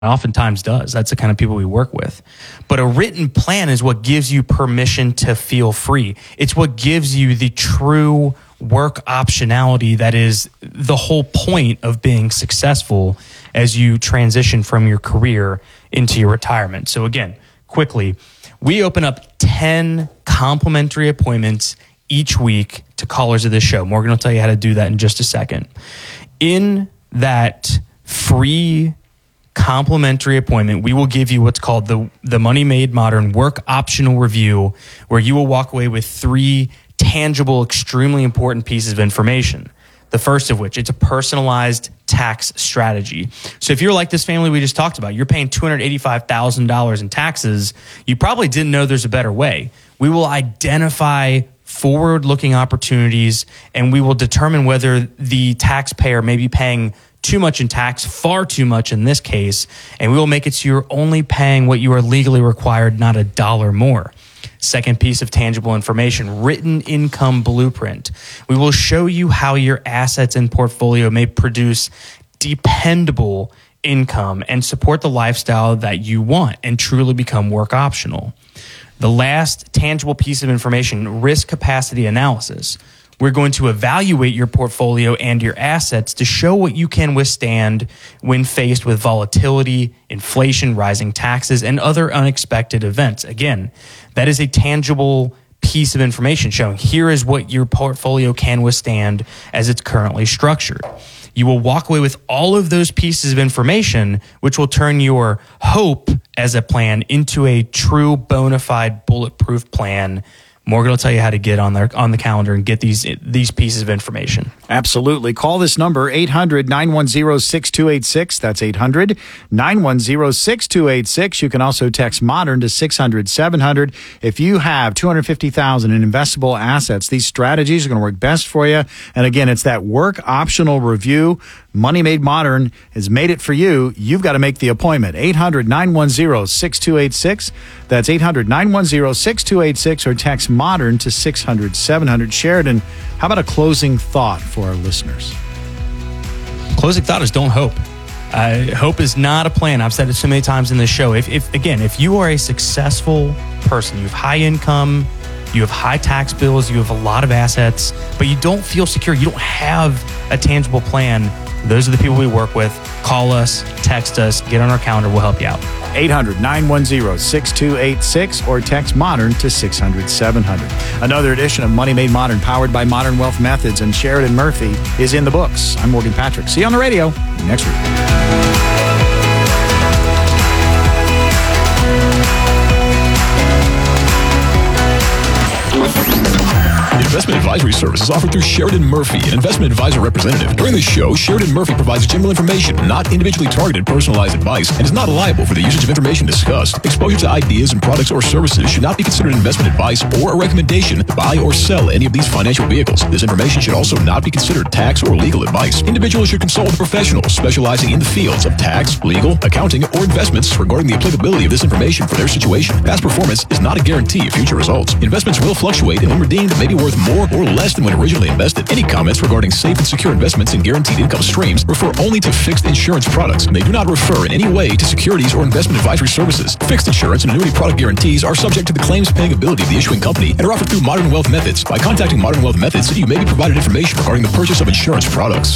oftentimes does. That's the kind of people we work with. But a written plan is what gives you permission to feel free. It's what gives you the true work optionality that is the whole point of being successful as you transition from your career into your retirement. So again, quickly, we open up 10 complimentary appointments each week to callers of this show. Morgan will tell you how to do that in just a second. In that free complimentary appointment, we will give you what's called the Money Made Modern Work Optional Review, where you will walk away with 3 tangible, extremely important pieces of information. The first of which, it's a personalized tax strategy. So if you're like this family we just talked about, you're paying $285,000 in taxes, you probably didn't know there's a better way. We will identify forward-looking opportunities, and we will determine whether the taxpayer may be paying too much in tax, far too much in this case, and we will make it so you're only paying what you are legally required, not a dollar more. Second piece of tangible information, written income blueprint. We will show you how your assets and portfolio may produce dependable income and support the lifestyle that you want and truly become work optional. The last tangible piece of information, risk capacity analysis. We're going to evaluate your portfolio and your assets to show what you can withstand when faced with volatility, inflation, rising taxes, and other unexpected events. Again, that is a tangible piece of information showing here is what your portfolio can withstand as it's currently structured. You will walk away with all of those pieces of information, which will turn your hope as a plan into a true bona fide bulletproof plan. Morgan will tell you how to get on the calendar and get these pieces of information. Absolutely. Call this number, 800-910-6286. That's 800-910-6286. You can also text MODERN to 600-700. If you have $250,000 in investable assets, these strategies are going to work best for you. And again, it's that work optional review. Money Made Modern has made it for you. You've got to make the appointment. 800-910-6286. That's 800-910-6286, or text MODERN to 600-700. Sheridan, how about a closing thought for our listeners? Closing thought is don't hope. Hope is not a plan. I've said it so many times in this show. If you are a successful person, you have high income, you have high tax bills, you have a lot of assets, but you don't feel secure, you don't have a tangible plan, those are the people we work with. Call us, text us, get on our calendar, we'll help you out. 800-910-6286 or text MODERN to 600-700. Another edition of Money Made Modern, powered by Modern Wealth Methods, and Sheridan Murphy is in the books. I'm Morgan Patrick. See you on the radio next week. Investment advisory services offered through Sheridan Murphy, an investment advisor representative. During this show, Sheridan Murphy provides general information, not individually targeted personalized advice, and is not liable for the usage of information discussed. Exposure to ideas and products or services should not be considered investment advice or a recommendation to buy or sell any of these financial vehicles. This information should also not be considered tax or legal advice. Individuals should consult with professionals specializing in the fields of tax, legal, accounting, or investments regarding the applicability of this information for their situation. Past performance is not a guarantee of future results. Investments will fluctuate, and when redeemed, may be worth more or less than when originally invested. Any comments regarding safe and secure investments and guaranteed income streams refer only to fixed insurance products, and they do not refer in any way to securities or investment advisory services. Fixed insurance and annuity product guarantees are subject to the claims paying ability of the issuing company and are offered through Modern Wealth Methods. By contacting Modern Wealth Methods, you may be provided information regarding the purchase of insurance products.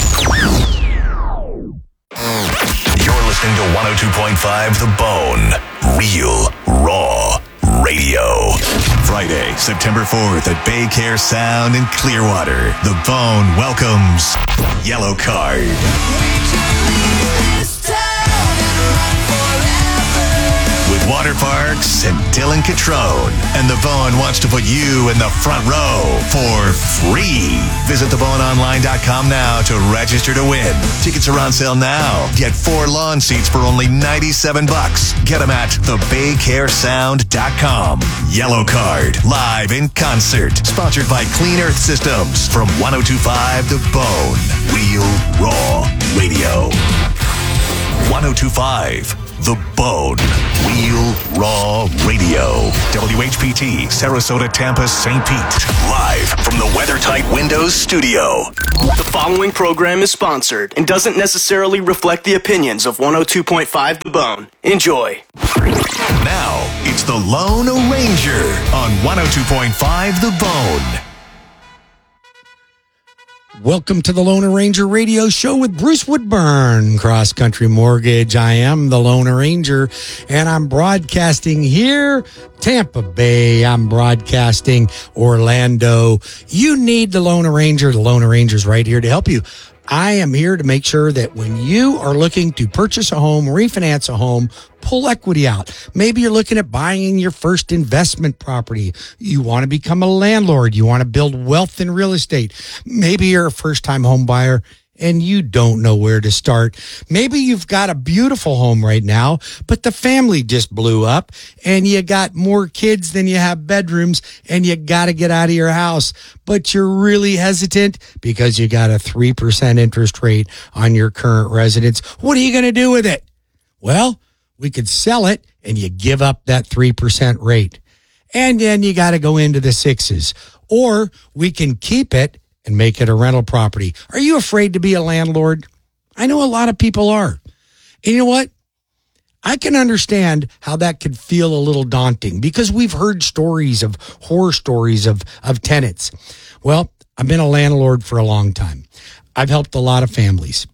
You're listening to 102.5 The Bone. Real, raw radio. Friday, September 4th at Bay Care Sound in Clearwater. The Bone welcomes Yellow Card. With Water Parks and Dylan Catrone. And The Bone wants to put you in the front row for free. Visit theboneonline.com now to register to win. Tickets are on sale now. Get 4 lawn seats for only $97. Get them at thebaycaresound.com. Yellow Card, live in concert. Sponsored by Clean Earth Systems from 102.5 The Bone. Real, raw radio. 102.5 The Bone. Real Raw Radio. WHPT, Sarasota, Tampa, St. Pete. Live from the WeatherTight Windows studio. The following program is sponsored and doesn't necessarily reflect the opinions of 102.5 The Bone. Enjoy. Now, it's the Lone Ranger on 102.5 The Bone. Welcome to the Lone Ranger Radio Show with Bruce Woodburn, Cross Country Mortgage. I am the Lone Ranger, and I'm broadcasting here, Tampa Bay. I'm broadcasting Orlando. You need the Lone Ranger. The Lone Ranger's right here to help you. I am here to make sure that when you are looking to purchase a home, refinance a home, pull equity out. Maybe you're looking at buying your first investment property. You want to become a landlord. You want to build wealth in real estate. Maybe you're a first-time home buyer and you don't know where to start. Maybe you've got a beautiful home right now, but the family just blew up and you got more kids than you have bedrooms and you got to get out of your house, but you're really hesitant because you got a 3% interest rate on your current residence. What are you going to do with it? Well, we could sell it and you give up that 3% rate. And then you got to go into the 6s. Or we can keep it and make it a rental property. Are you afraid to be a landlord? I know a lot of people are. And you know what? I can understand how that could feel a little daunting because we've heard stories of horror stories of tenants. Well, I've been a landlord for a long time. I've helped a lot of families.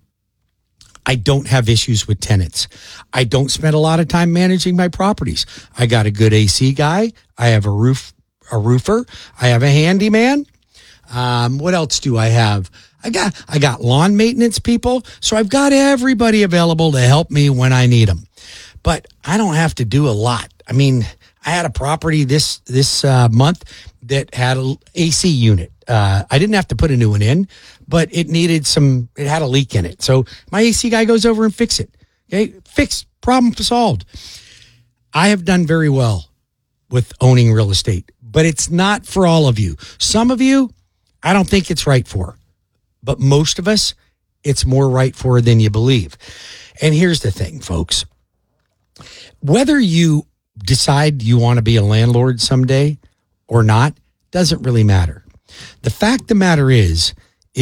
I don't have issues with tenants. I don't spend a lot of time managing my properties. I got a good AC guy. I have a roofer. I have a handyman. What else do I have? I got lawn maintenance people. So I've got everybody available to help me when I need them. But I don't have to do a lot. I mean, I had a property this month that had an AC unit. I didn't have to put a new one in, but it had a leak in it. So my AC guy goes over and fix it. Okay. Fixed, problem solved. I have done very well with owning real estate, but it's not for all of you. Some of you, I don't think it's right for, but most of us, it's more right for than you believe. And here's the thing, folks. Whether you decide you want to be a landlord someday or not, doesn't really matter. The fact of the matter is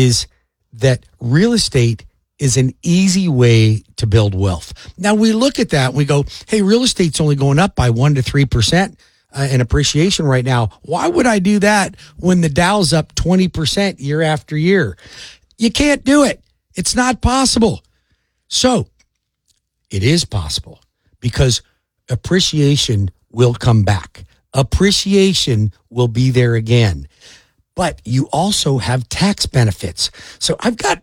that real estate is an easy way to build wealth. Now we look at that and we go, hey, real estate's only going up by 1 to 3%. In appreciation right now. Why would I do that when the Dow's up 20% year after year? You can't do it. It's not possible. So it is possible because appreciation will come back. Appreciation will be there again. But you also have tax benefits. So I got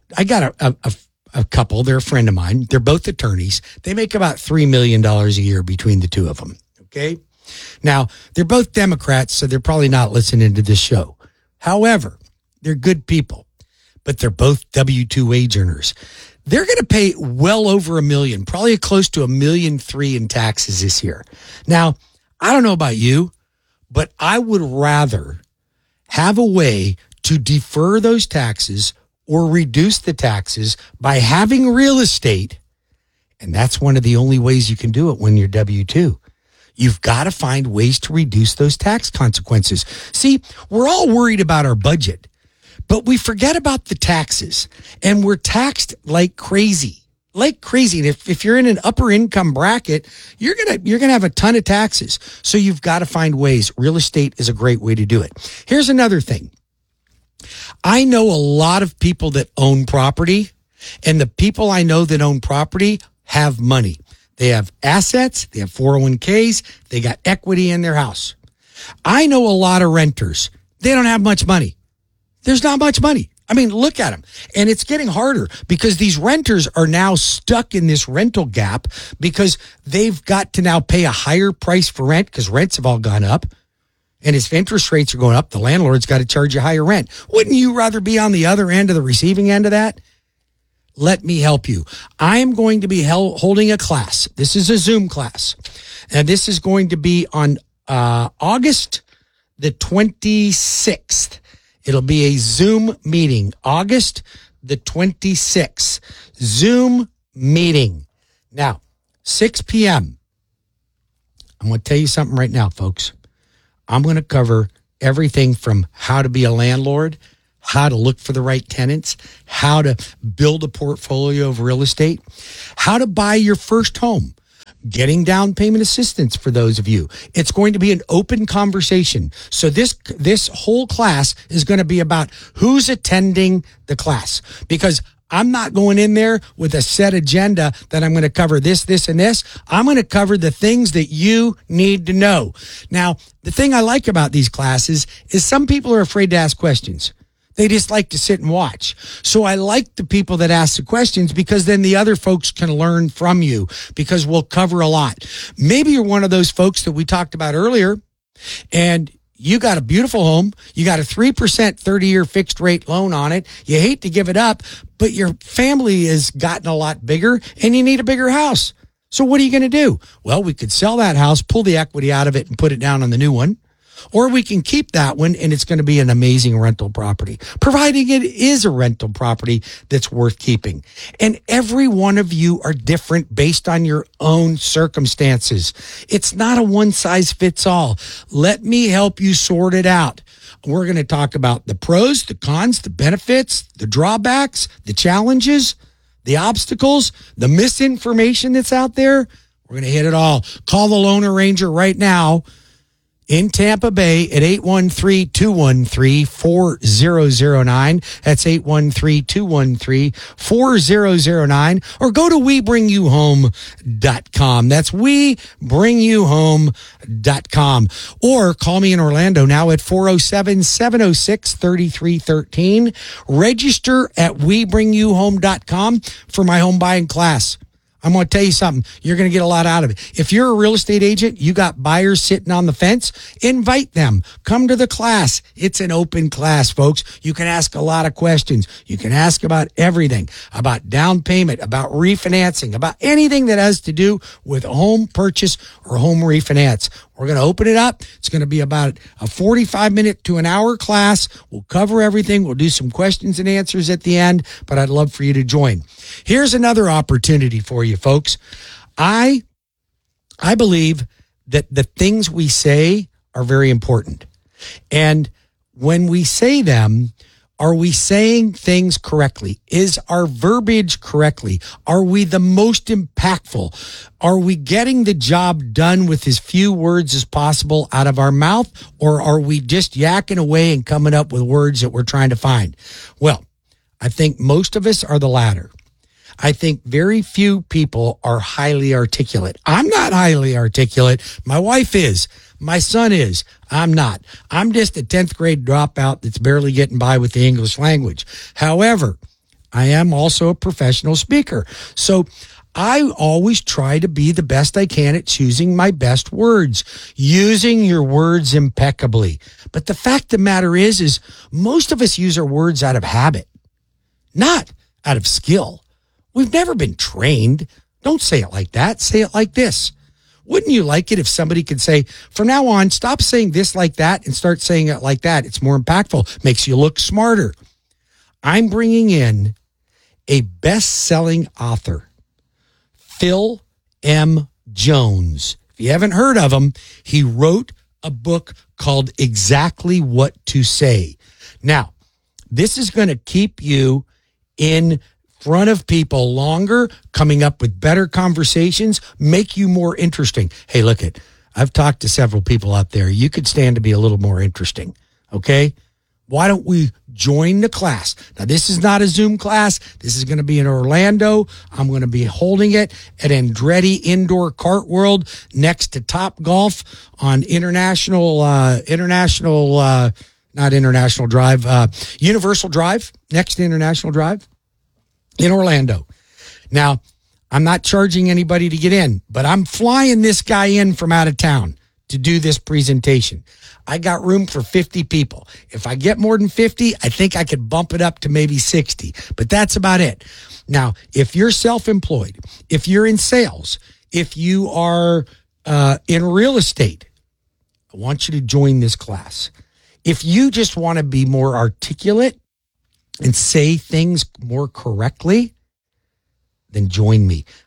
a couple. They're a friend of mine. They're both attorneys. They make about $3 million a year between the two of them. Okay. Now, they're both Democrats, so they're probably not listening to this show. However, they're good people, but they're both W-2 wage earners. They're going to pay well over $1 million, probably close to $1.3 million in taxes this year. Now, I don't know about you, but I would rather have a way to defer those taxes or reduce the taxes by having real estate. And that's one of the only ways you can do it when you're W-2. You've got to find ways to reduce those tax consequences. See, we're all worried about our budget, but we forget about the taxes and we're taxed like crazy. And if you're in an upper income bracket, you're going to have a ton of taxes. So you've got to find ways. Real estate is a great way to do it. Here's another thing. I know a lot of people that own property, and the people I know that own property have money. They have assets, they have 401ks, they got equity in their house. I know a lot of renters. They don't have much money. There's not much money. I mean, look at them. And it's getting harder because these renters are now stuck in this rental gap because they've got to now pay a higher price for rent because rents have all gone up. And if interest rates are going up, the landlord's got to charge you higher rent. Wouldn't you rather be on the other end of the receiving end of that? Let me help you. I am going to be holding a class. This is a Zoom class. And this is going to be on August the 26th. It'll be a Zoom meeting. August the 26th. Zoom meeting. Now, 6 p.m. I'm going to tell you something right now, folks. I'm going to cover everything from how to be a landlord, how to look for the right tenants, how to build a portfolio of real estate, how to buy your first home, getting down payment assistance for those of you. It's going to be an open conversation. So this whole class is going to be about who's attending the class, because I'm not going in there with a set agenda that I'm going to cover this, and this. I'm going to cover the things that you need to know. Now, the thing I like about these classes is some people are afraid to ask questions. They just like to sit and watch. So I like the people that ask the questions, because then the other folks can learn from you, because we'll cover a lot. Maybe you're one of those folks that we talked about earlier, and you got a beautiful home. You got a 3% 30-year fixed rate loan on it. You hate to give it up, but your family has gotten a lot bigger and you need a bigger house. So what are you going to do? Well, we could sell that house, pull the equity out of it and put it down on the new one. Or we can keep that one and it's going to be an amazing rental property, providing it is a rental property that's worth keeping. And every one of you are different based on your own circumstances. It's not a one size fits all. Let me help you sort it out. We're going to talk about the pros, the cons, the benefits, the drawbacks, the challenges, the obstacles, the misinformation that's out there. We're going to hit it all. Call the Loner Ranger right now in Tampa Bay at 813-213-4009. That's 813-213-4009. Or go to WeBringYouHome.com. That's WeBringYouHome.com. Or call me in Orlando now at 407-706-3313. Register at WeBringYouHome.com for my home buying class. I'm going to tell you something. You're going to get a lot out of it. If you're a real estate agent, you got buyers sitting on the fence, invite them. Come to the class. It's an open class, folks. You can ask a lot of questions. You can ask about everything, about down payment, about refinancing, about anything that has to do with home purchase or home refinance. We're going to open it up. It's going to be about a 45-minute to an hour class. We'll cover everything. We'll do some questions and answers at the end, but I'd love for you to join. Here's another opportunity for you, folks. I believe that the things we say are very important. And when we say them, are we saying things correctly? Is our verbiage correctly? Are we the most impactful? Are we getting the job done with as few words as possible out of our mouth? Or are we just yakking away and coming up with words that we're trying to find? Well, I think most of us are the latter. I think very few people are highly articulate. I'm not highly articulate. My wife is. My son is. I'm not. I'm just a 10th grade dropout that's barely getting by with the English language. However, I am also a professional speaker. So I always try to be the best I can at choosing my best words, using your words impeccably. But the fact of the matter is most of us use our words out of habit, not out of skill. We've never been trained. Don't say it like that. Say it like this. Wouldn't you like it if somebody could say, from now on, stop saying this like that and start saying it like that? It's more impactful, makes you look smarter. I'm bringing in a best-selling author, Phil M. Jones. If you haven't heard of him, he wrote a book called Exactly What to Say. Now, this is going to keep you in front of people longer, coming up with better conversations, make you more interesting. Hey, look it. I've talked to several people out there. You could stand to be a little more interesting. Okay? Why don't we join the class? Now, this is not a Zoom class. This is going to be in Orlando. I'm going to be holding it at Andretti Indoor Kart World next to Top Golf on Universal Drive, next to International Drive in Orlando. Now, I'm not charging anybody to get in, but I'm flying this guy in from out of town to do this presentation. I got room for 50 people. If I get more than 50, I think I could bump it up to maybe 60, but that's about it. Now, if you're self-employed, if you're in sales, if you are in real estate, I want you to join this class. If you just want to be more articulate and say things more correctly, then join me.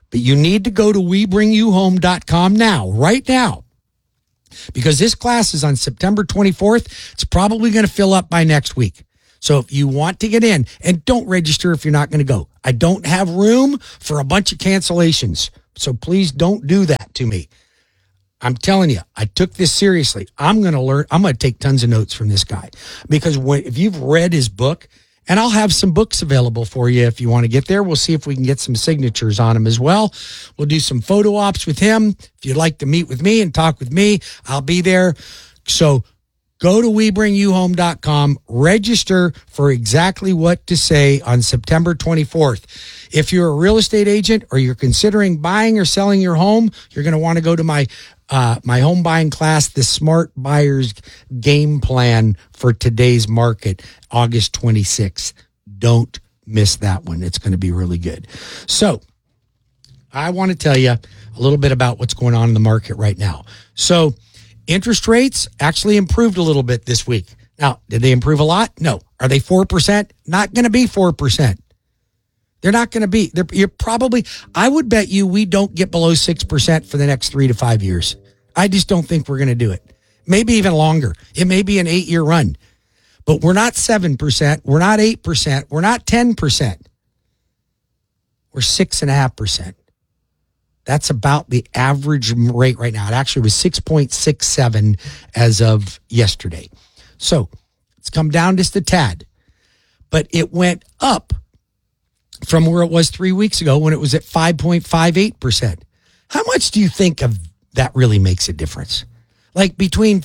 But you need to go to WeBringYouHome.com now, right now, because this class is on September 24th. It's probably going to fill up by next week. So if you want to get in, and don't register if you're not going to go. I don't have room for a bunch of cancellations. So please don't do that to me. I'm telling you, I took this seriously. I'm going to take tons of notes from this guy, because if you've read his book, and I'll have some books available for you if you want to get there. We'll see if we can get some signatures on him as well. We'll do some photo ops with him. If you'd like to meet with me and talk with me, I'll be there. So go to WeBringYouHome.com, register for exactly what to say on September 24th. If you're a real estate agent or you're considering buying or selling your home, you're going to want to go to my home buying class, the Smart Buyers Game Plan for Today's Market, August 26th. Don't miss that one. It's going to be really good. So I want to tell you a little bit about what's going on in the market right now. So interest rates actually improved a little bit this week. Now, did they improve a lot? No. Are they 4%? Not going to be 4%. They're not going to be. You're probably, I would bet you we don't get below 6% for the next 3 to 5 years. I just don't think we're going to do it. Maybe even longer. It may be an 8-year run. But we're not 7%. We're not 8%. We're not 10%. We're 6.5%. That's about the average rate right now. It actually was 6.67 as of yesterday. So it's come down just a tad. But it went up from where it was 3 weeks ago when it was at 5.58%. How much do you think of that really makes a difference? Like between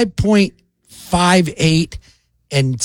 5.58 and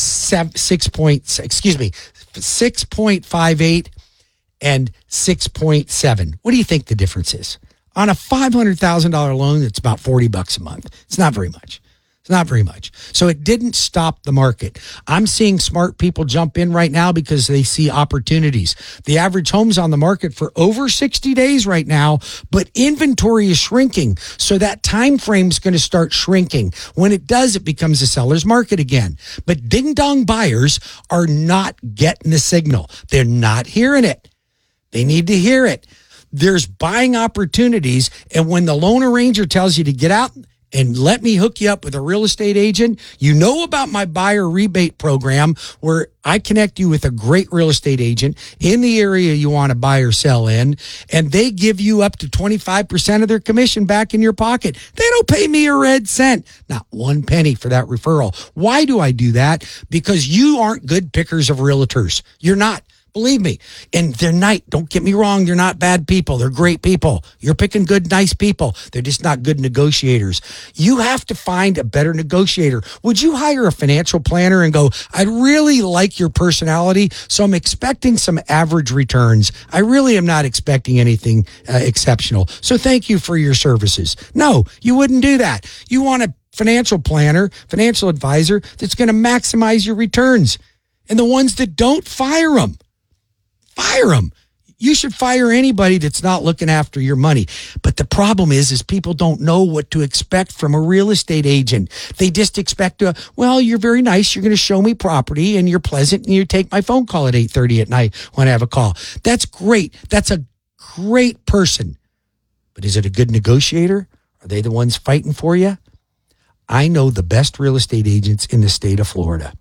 6.58 and 6.7. What do you think the difference is? On a $500,000 loan, it's about $40 a month. It's not very much. It's not very much. So it didn't stop the market. I'm seeing smart people jump in right now because they see opportunities. The average home's on the market for over 60 days right now, but inventory is shrinking. So that time frame's going to start shrinking. When it does, it becomes a seller's market again. But ding-dong buyers are not getting the signal. They're not hearing it. They need to hear it. There's buying opportunities, and when the loan arranger tells you to get out and let me hook you up with a real estate agent, you know about my buyer rebate program where I connect you with a great real estate agent in the area you want to buy or sell in, and they give you up to 25% of their commission back in your pocket. They don't pay me a red cent, not 1 penny for that referral. Why do I do that? Because you aren't good pickers of realtors. You're not. Believe me. And they're nice. Don't get me wrong. They're not bad people. They're great people. You're picking good, nice people. They're just not good negotiators. You have to find a better negotiator. Would you hire a financial planner and go, I really like your personality, so I'm expecting some average returns. I really am not expecting anything exceptional. So thank you for your services. No, you wouldn't do that. You want a financial planner, financial advisor that's going to maximize your returns. And the ones that don't, fire them. Fire them. You should fire anybody that's not looking after your money. But the problem is people don't know what to expect from a real estate agent. They just expect well, you're very nice. You're going to show me property and you're pleasant and you take my phone call at 8:30 at night when I have a call. That's great. That's a great person. But is it a good negotiator? Are they the ones fighting for you? I know the best real estate agents in the state of Florida.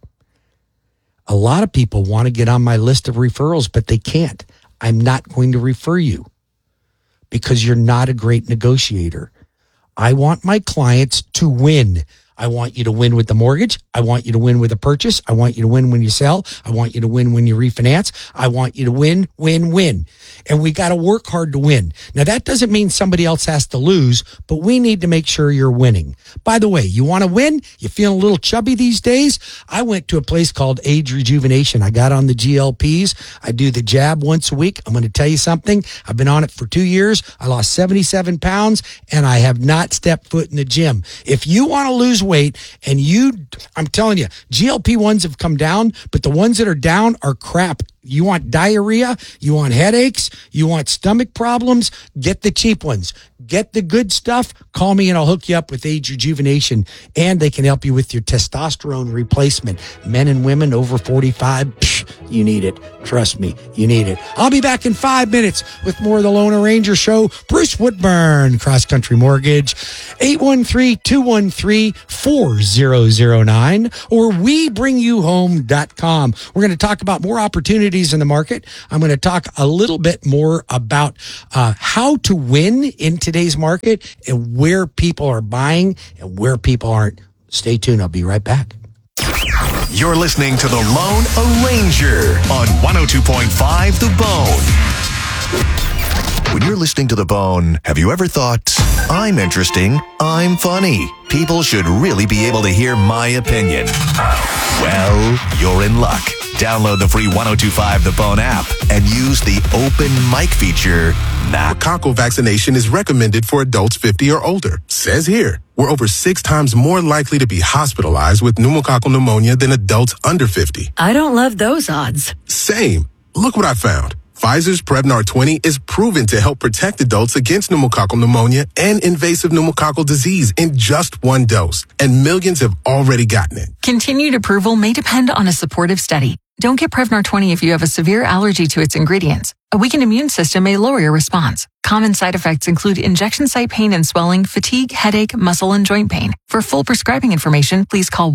A lot of people want to get on my list of referrals, but they can't. I'm not going to refer you because you're not a great negotiator. I want my clients to win. I want you to win with the mortgage. I want you to win with a purchase. I want you to win when you sell. I want you to win when you refinance. I want you to win, win, win. And we got to work hard to win. Now, that doesn't mean somebody else has to lose, but we need to make sure you're winning. By the way, you want to win? You feeling a little chubby these days? I went to a place called Age Rejuvenation. I got on the GLPs. I do the jab once a week. I'm going to tell you something. I've been on it for 2 years. I lost 77 pounds, and I have not stepped foot in the gym. If you want to lose weight, and I'm telling you, GLP-1s have come down, but the ones that are down are crap. You want diarrhea? You want headaches? You want stomach problems? Get the cheap ones. Get the good stuff. Call me and I'll hook you up with Age Rejuvenation, and they can help you with your testosterone replacement. Men and women over 45, you need it. Trust me, you need it. I'll be back in 5 minutes with more of the Lone Ranger Show. Bruce Woodburn, Cross Country Mortgage, 813-213-4009 or WeBringYouHome.com. We're going to talk about more opportunities in the market. I'm going to talk a little bit more about how to win in today's market and where people are buying and where people aren't. Stay tuned. I'll be right back. You're listening to The Lone Ranger on 102.5 The Bone. When you're listening to The Bone, have you ever thought, I'm interesting, I'm funny, people should really be able to hear my opinion? Well, you're in luck. Download the free 102.5 The Bone app and use the open mic feature now. Pneumococcal vaccination is recommended for adults 50 or older. Says here, we're over 6 times more likely to be hospitalized with pneumococcal pneumonia than adults under 50. I don't love those odds. Same. Look what I found. Pfizer's Prevnar 20 is proven to help protect adults against pneumococcal pneumonia and invasive pneumococcal disease in just 1 dose, and millions have already gotten it. Continued approval may depend on a supportive study. Don't get Prevnar 20 if you have a severe allergy to its ingredients. A weakened immune system may lower your response. Common side effects include injection site pain and swelling, fatigue, headache, muscle, and joint pain. For full prescribing information, please call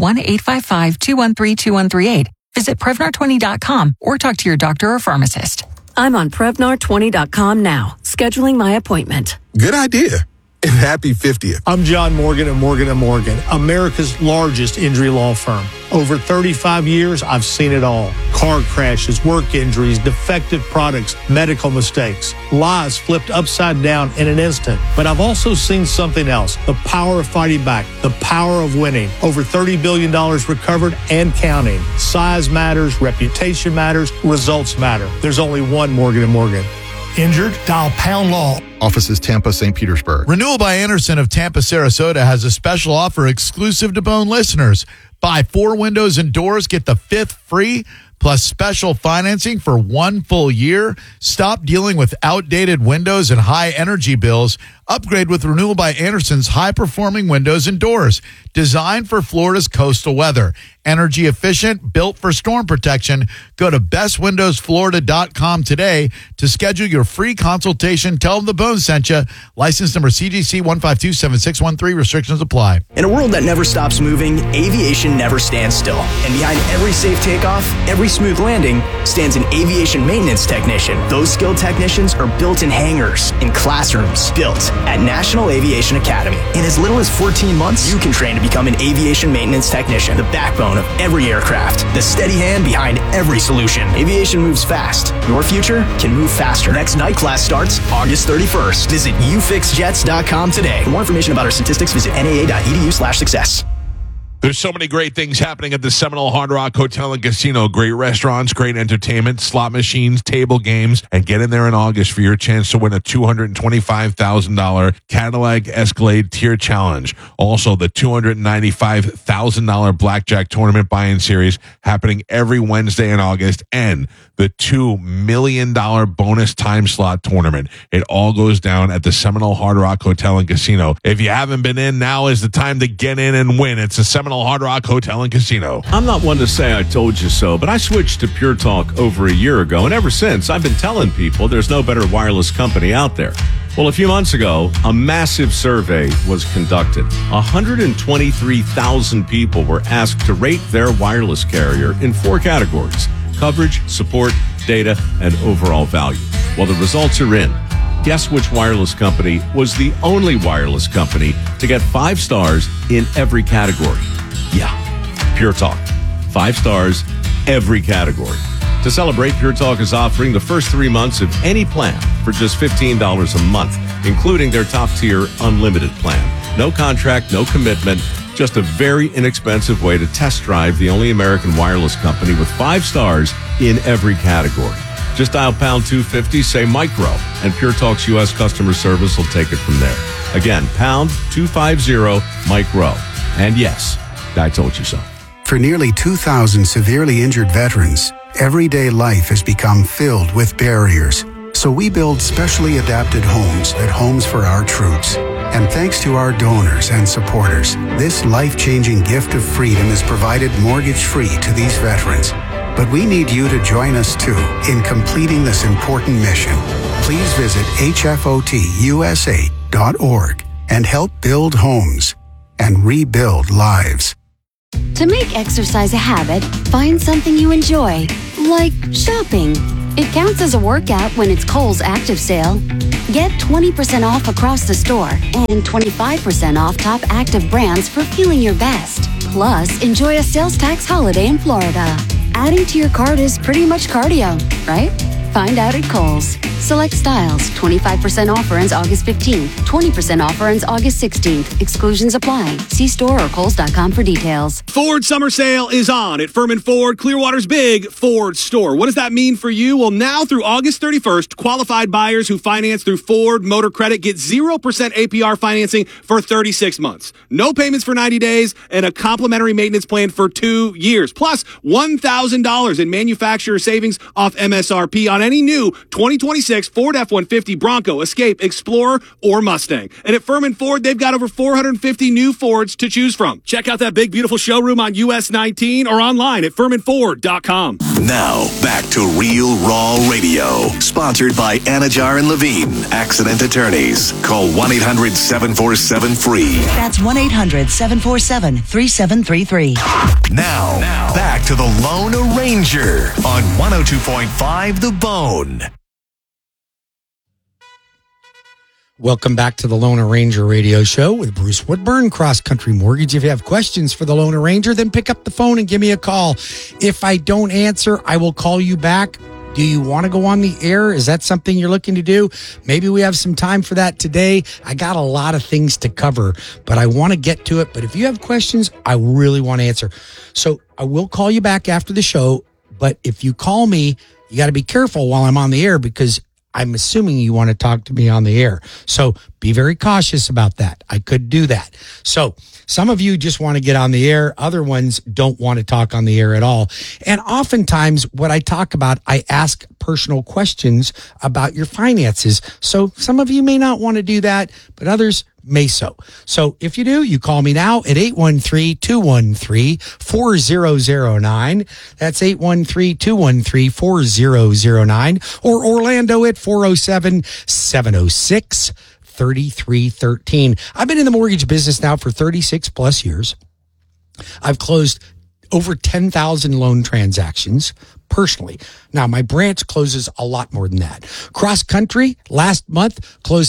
1-855-213-2138. Visit Prevnar20.com or talk to your doctor or pharmacist. I'm on Prevnar20.com now, scheduling my appointment. Good idea. And happy 50th. I'm John Morgan of Morgan & Morgan, America's largest injury law firm. Over 35 years, I've seen it all. Car crashes, work injuries, defective products, medical mistakes, lives flipped upside down in an instant. But I've also seen something else, the power of fighting back, the power of winning. Over $30 billion recovered and counting. Size matters, reputation matters, results matter. There's only one Morgan & Morgan. Injured? Dial Pound Law. Offices Tampa, St. Petersburg. Renewal by Anderson of Tampa, Sarasota has a special offer exclusive to Bone listeners. Buy 4 windows and doors, get the 5th free, plus special financing for 1 full year. Stop dealing with outdated windows and high energy bills. Upgrade with Renewal by Anderson's high-performing windows and doors. Designed for Florida's coastal weather. Energy efficient, built for storm protection. Go to bestwindowsflorida.com today to schedule your free consultation. Tell them the Bone sent you. License number CGC 1527613. Restrictions apply. In a world that never stops moving, aviation never stands still. And behind every safe takeoff, every smooth landing, stands an aviation maintenance technician. Those skilled technicians are built in hangars, in classrooms, built at National Aviation Academy. In as little as 14 months, you can train to become an aviation maintenance technician, the backbone of every aircraft, the steady hand behind every solution. Aviation moves fast. Your future can move faster. Next night class starts August 31st. Visit ufixjets.com today. For more information about our statistics, visit naa.edu/success. There's so many great things happening at the Seminole Hard Rock Hotel and Casino. Great restaurants, great entertainment, slot machines, table games, and get in there in August for your chance to win a $225,000 Cadillac Escalade Tier Challenge. Also, the $295,000 Blackjack Tournament buy-in series happening every Wednesday in August, and the $2 million bonus time slot tournament. It all goes down at the Seminole Hard Rock Hotel and Casino. If you haven't been in, now is the time to get in and win. It's the Seminole Hard Rock Hotel and Casino. I'm not one to say I told you so, but I switched to Pure Talk over a year ago, and ever since, I've been telling people there's no better wireless company out there. Well, a few months ago, a massive survey was conducted. 123,000 people were asked to rate their wireless carrier in 4 categories: coverage, support, data, and overall value. Well, the results are in. Guess which wireless company was the only wireless company to get 5 stars in every category? Yeah, Pure Talk. 5 stars, every category. To celebrate, Pure Talk is offering the first 3 months of any plan for just $15 a month, including their top-tier unlimited plan. No contract, no commitment, just a very inexpensive way to test drive the only American wireless company with 5 stars in every category. Just dial pound 250, say micro, and Pure Talk's U.S. customer service will take it from there. Again, pound 250 micro. And yes, I told you so. For nearly 2,000 severely injured veterans, everyday life has become filled with barriers. So we build specially adapted homes at Homes for Our Troops. And thanks to our donors and supporters, this life-changing gift of freedom is provided mortgage-free to these veterans. But we need you to join us too in completing this important mission. Please visit hfotusa.org and help build homes and rebuild lives. To make exercise a habit, find something you enjoy, like shopping. It counts as a workout when it's Kohl's Active Sale. Get 20% off across the store and 25% off top active brands for feeling your best. Plus, enjoy a sales tax holiday in Florida. Adding to your cart is pretty much cardio, right? Find out at Kohl's. Select styles. 25% offer ends August 15th. 20% offer ends August 16th. Exclusions apply. See store or Kohls.com for details. Ford Summer Sale is on at Furman Ford, Clearwater's big Ford store. What does that mean for you? Well, now through August 31st, qualified buyers who finance through Ford Motor Credit get 0% APR financing for 36 months. No payments for 90 days and a complimentary maintenance plan for 2 years. Plus, $1,000 in manufacturer savings off MSRP on any new 2026 Ford F-150, Bronco, Escape, Explorer, or Mustang. And at Furman Ford, they've got over 450 new Fords to choose from. Check out that big, beautiful showroom on US 19 or online at FurmanFord.com. Now, back to Real Raw Radio. Sponsored by Anajar and Levine, Accident Attorneys. Call 1-800-747-FREE. That's 1-800-747-3733. Now, back to the Lone Ranger on 102.5 The Bone. Welcome back to the Lone Ranger Radio Show with Bruce Woodburn, Cross Country Mortgage. If you have questions for the Lone Ranger, then pick up the phone and give me a call. If I don't answer, I will call you back. Do you want to go on the air? Is that something you're looking to do? Maybe we have some time for that today. I got a lot of things to cover, but I want to get to it. But if you have questions, I really want to answer. So I will call you back after the show. But if you call me, you got to be careful while I'm on the air because I'm assuming you want to talk to me on the air. So be very cautious about that. I could do that. So some of you just want to get on the air. Other ones don't want to talk on the air at all. And oftentimes what I talk about, I ask personal questions about your finances. So some of you may not want to do that, but others may so. So if you do, you call me now at 813-213-4009. That's 813-213-4009. Or Orlando at 407-706-3313. I've been in the mortgage business now for 36 plus years. I've closed over 10,000 loan transactions personally. Now, my branch closes a lot more than that. Cross Country last month closed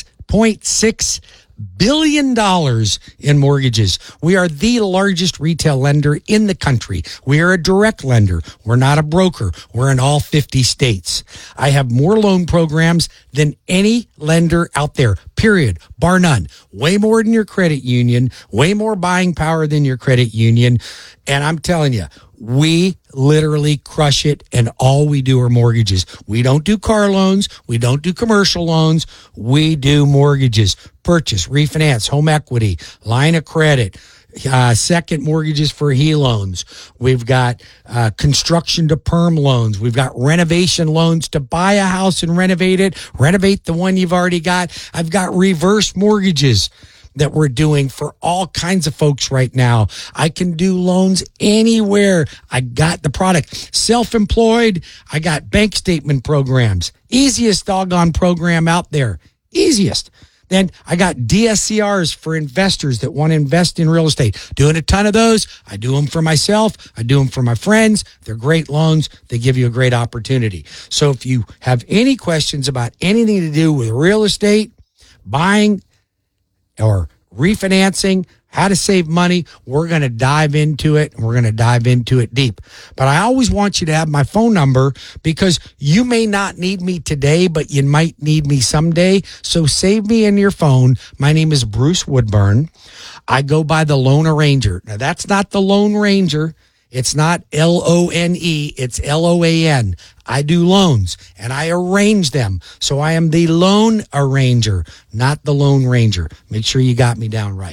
$6.6 billion in mortgages. We are the largest retail lender in the country. We are a direct lender. We're not a broker. We're in all 50 states. I have more loan programs than any lender out there, period, bar none. Way more than your credit union, way more buying power than your credit union. And I'm telling you, we literally crush it, and all we do are mortgages. We don't do car loans. We don't do commercial loans. We do mortgages, purchase, refinance, home equity, line of credit, second mortgages for HELoans. We've got construction to perm loans. We've got renovation loans to buy a house and renovate it, renovate the one you've already got. I've got reverse mortgages that we're doing for all kinds of folks right now. I can do loans anywhere. I got the product. Self-employed, I got bank statement programs. Easiest doggone program out there. Easiest. Then I got DSCRs for investors that want to invest in real estate. Doing a ton of those. I do them for myself. I do them for my friends. They're great loans. They give you a great opportunity. So if you have any questions about anything to do with real estate, buying, or refinancing, how to save money, we're going to dive into it, and we're going to dive into it deep. But I always want you to have my phone number because you may not need me today, but you might need me someday. So save me in your phone. My name is Bruce Woodburn. I go by the Lone Ranger. Now, that's not the Lone Ranger. It's not L-O-N-E. It's L-O-A-N. I do loans, and I arrange them. So I am the loan arranger, not the Lone Ranger. Make sure you got me down right.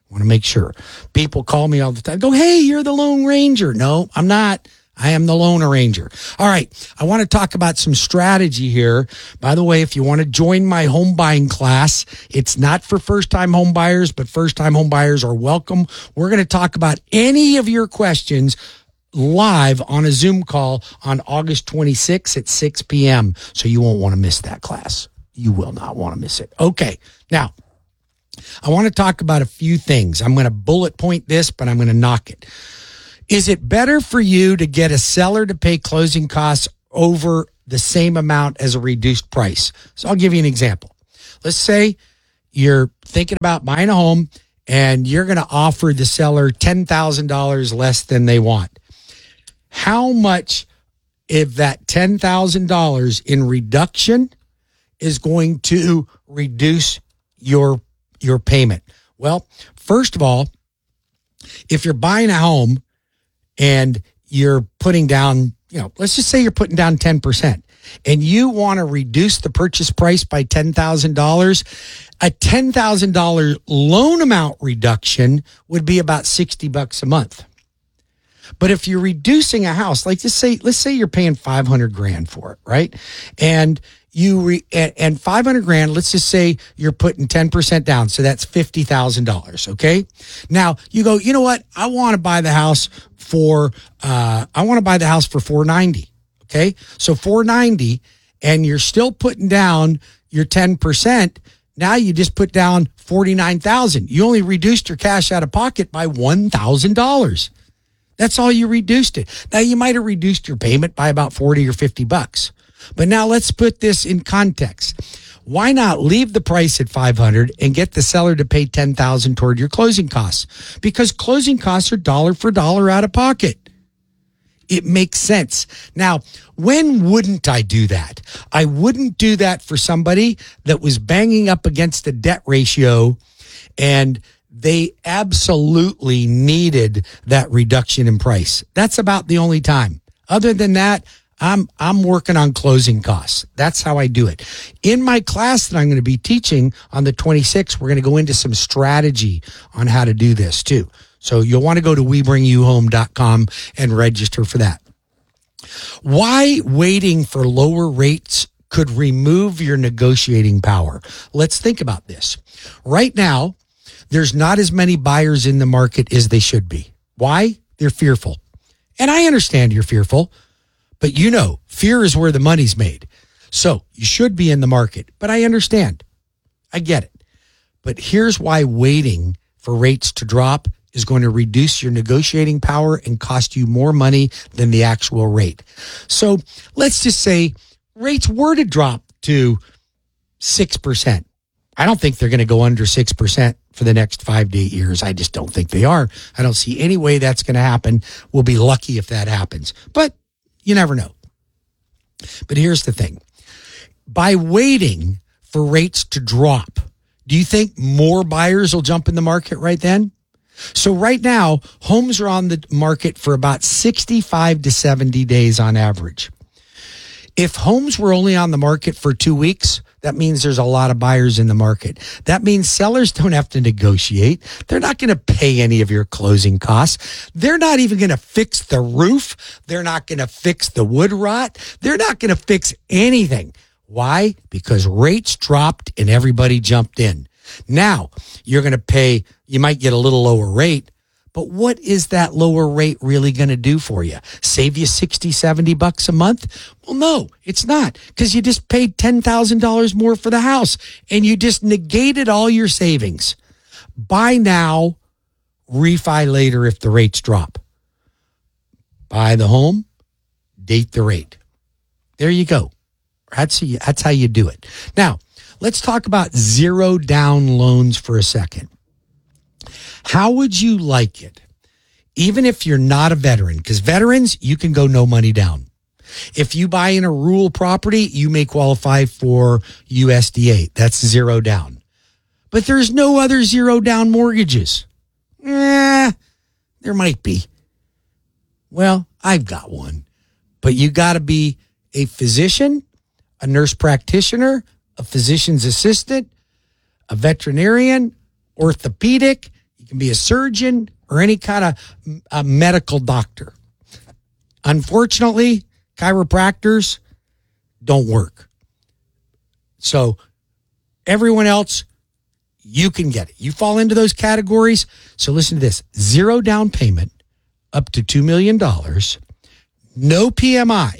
I want to make sure. People call me all the time. Go, hey, you're the Lone Ranger. No, I'm not. I am the Lone Ranger. All right. I want to talk about some strategy here. By the way, if you want to join my home buying class, it's not for first-time home buyers, but first-time home buyers are welcome. We're going to talk about any of your questions live on a Zoom call on August 26th at 6 p.m. So you won't want to miss that class. You will not want to miss it. Okay. Now, I want to talk about a few things. I'm going to bullet point this, but I'm going to knock it. Is it better for you to get a seller to pay closing costs over the same amount as a reduced price? So I'll give you an example. Let's say you're thinking about buying a home and you're going to offer the seller $10,000 less than they want. How much of that $10,000 in reduction is going to reduce your payment? Well, first of all, if you're buying a home and you're putting down, let's just say you're putting down 10% and you want to reduce the purchase price by $10,000, a $10,000 loan amount reduction would be about $60 a month. But if you're reducing a house, like let's say you're paying $500,000 for it, right? And and $500,000, let's just say you're putting 10% down. So that's $50,000. Okay. Now you go, you know what? I want to buy the house for $490,000. Okay. So $490,000 and you're still putting down your 10%. Now you just put down $49,000. You only reduced your cash out of pocket by $1,000. That's all you reduced it. Now you might have reduced your payment by about $40 or $50. But now let's put this in context. Why not leave the price at $500 and get the seller to pay $10,000 toward your closing costs? Because closing costs are dollar for dollar out of pocket. It makes sense. Now, when wouldn't I do that? I wouldn't do that for somebody that was banging up against a debt ratio and they absolutely needed that reduction in price. That's about the only time. Other than that, I'm working on closing costs. That's how I do it. In my class that I'm going to be teaching on the 26th, we're going to go into some strategy on how to do this too. So you'll want to go to WeBringYouHome.com and register for that. Why waiting for lower rates could remove your negotiating power? Let's think about this. Right now, there's not as many buyers in the market as they should be. Why? They're fearful. And I understand you're fearful. But fear is where the money's made. So you should be in the market. But I understand. I get it. But here's why waiting for rates to drop is going to reduce your negotiating power and cost you more money than the actual rate. So let's just say rates were to drop to 6%. I don't think they're going to go under 6% for the next 5 to 8 years. I just don't think they are. I don't see any way that's going to happen. We'll be lucky if that happens. But you never know. But here's the thing. By waiting for rates to drop, do you think more buyers will jump in the market right then? So right now, homes are on the market for about 65 to 70 days on average. If homes were only on the market for 2 weeks, that means there's a lot of buyers in the market. That means sellers don't have to negotiate. They're not going to pay any of your closing costs. They're not even going to fix the roof. They're not going to fix the wood rot. They're not going to fix anything. Why? Because rates dropped and everybody jumped in. Now, you're going to pay, you might get a little lower rate, but what is that lower rate really going to do for you? Save you $60, $70 a month? Well, no, it's not, because you just paid $10,000 more for the house and you just negated all your savings. Buy now, refi later if the rates drop. Buy the home, date the rate. There you go. That's how you do it. Now, let's talk about zero down loans for a second. How would you like it, even if you're not a veteran? Because veterans, you can go no money down. If you buy in a rural property, you may qualify for USDA. That's zero down. But there's no other zero down mortgages. There might be. Well, I've got one. But you got to be a physician, a nurse practitioner, a physician's assistant, a veterinarian, orthopedic. You You can be a surgeon or any kind of a medical doctor. Unfortunately, chiropractors don't work. So everyone else, you can get it. You fall into those categories. So listen to this. 0 down payment up to $2 million. No PMI.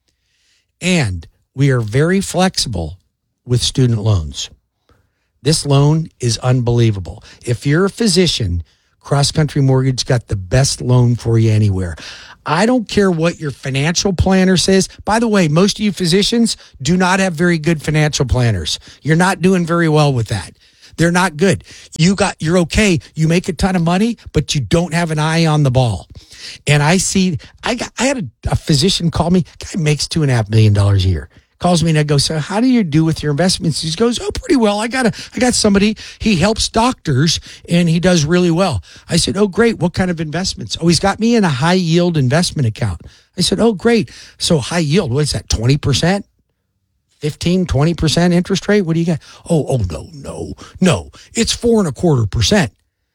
And we are very flexible with student loans. This loan is unbelievable. If you're a physician, Cross Country Mortgage got the best loan for you anywhere. I don't care what your financial planner says. By the way, most of you physicians do not have very good financial planners. You're not doing very well with that. They're not good. You're okay. You make a ton of money, but you don't have an eye on the ball. And I had a physician call me. Guy makes $2.5 million a year. Calls me and I go, so how do you do with your investments? He goes, oh, pretty well. I got somebody, he helps doctors and he does really well. I said, oh, great. What kind of investments? Oh, he's got me in a high yield investment account. I said, oh, great. So high yield, what is that? 20%? 15, 20% interest rate? What do you got? Oh, no. It's 4.25%.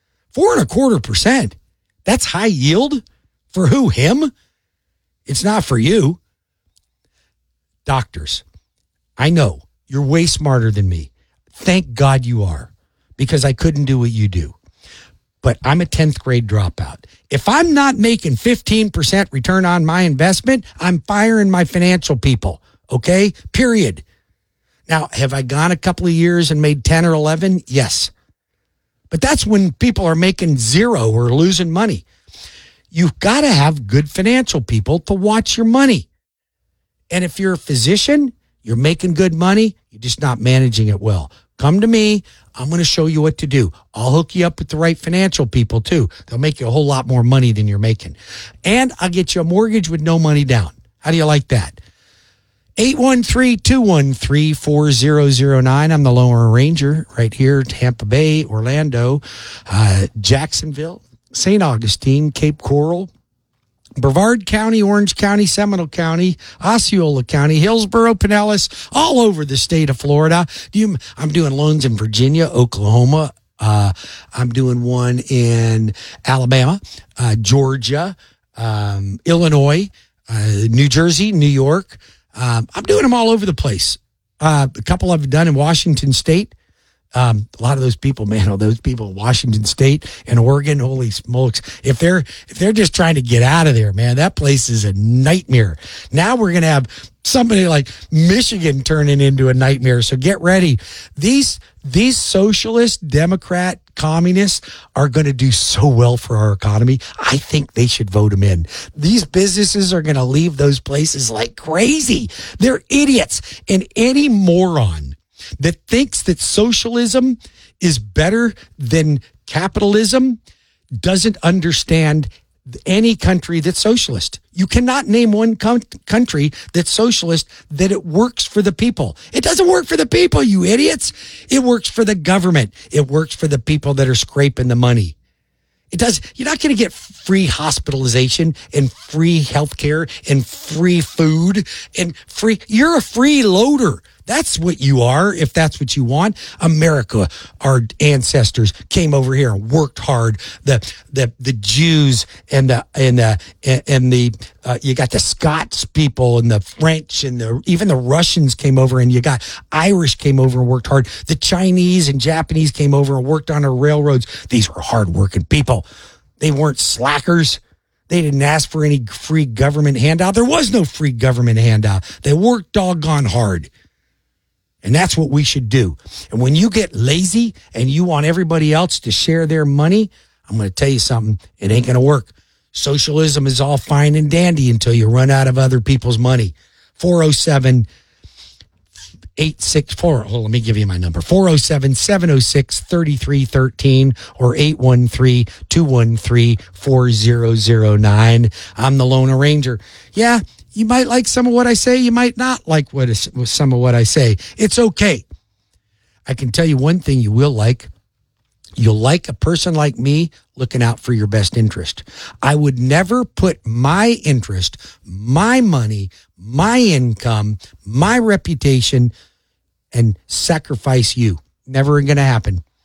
4.25%. That's high yield for who? Him? It's not for you. Doctors, I know you're way smarter than me. Thank God you are, because I couldn't do what you do. But I'm a 10th grade dropout. If I'm not making 15% return on my investment, I'm firing my financial people. Okay? Period. Now, have I gone a couple of years and made 10 or 11? Yes. But that's when people are making 0 or losing money. You've got to have good financial people to watch your money. And if you're a physician, you're making good money, you're just not managing it well. Come to me. I'm going to show you what to do. I'll hook you up with the right financial people too. They'll make you a whole lot more money than you're making. And I'll get you a mortgage with no money down. How do you like that? 813-213-4009. I'm the Lone Ranger right here, Tampa Bay, Orlando, Jacksonville, St. Augustine, Cape Coral, Brevard County, Orange County, Seminole County, Osceola County, Hillsborough, Pinellas, all over the state of Florida. I'm doing loans in Virginia, Oklahoma. I'm doing one in Alabama, Georgia, Illinois, New Jersey, New York. I'm doing them all over the place. A couple I've done in Washington State. A lot of those people, man, those people in Washington State and Oregon, holy smokes. If they're just trying to get out of there, man, that place is a nightmare. Now we're going to have somebody like Michigan turning into a nightmare. So get ready. These socialist, Democrat, communists are going to do so well for our economy. I think they should vote them in. These businesses are going to leave those places like crazy. They're idiots. And any moron that thinks that socialism is better than capitalism doesn't understand any country that's socialist. You cannot name one country that's socialist that it works for the people. It doesn't work for the people, you idiots. It works for the government. It works for the people that are scraping the money. It does. You're not going to get free hospitalization and free healthcare and free food and free. You're a freeloader. That's what you are, if that's what you want. America, our ancestors came over here and worked hard. The Jews and the you got the Scots people and the French and even the Russians came over, and you got Irish came over and worked hard. The Chinese and Japanese came over and worked on our railroads. These were hardworking people. They weren't slackers. They didn't ask for any free government handout. There was no free government handout. They worked doggone hard. And that's what we should do. And when you get lazy and you want everybody else to share their money, I'm going to tell you something. It ain't going to work. Socialism is all fine and dandy until you run out of other people's money. 407-864. Well, let me give you my number. 407-706-3313 or 813-213-4009. I'm the Lone Ranger. Yeah. You might like some of what I say. You might not like some of what I say. It's okay. I can tell you one thing you will like. You'll like a person like me looking out for your best interest. I would never put my interest, my money, my income, my reputation, and sacrifice you. Never going to happen.